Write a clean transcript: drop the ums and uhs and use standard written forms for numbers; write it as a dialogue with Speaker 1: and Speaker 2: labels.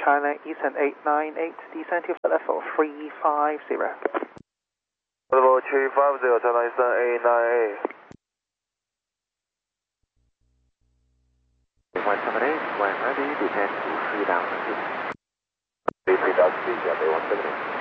Speaker 1: China Eastern 898, descend to flight level 350.
Speaker 2: Level 350, China Eastern 898.
Speaker 3: 178, when ready, descend to 3000 feet.
Speaker 2: 3000 feet, yeah, 178.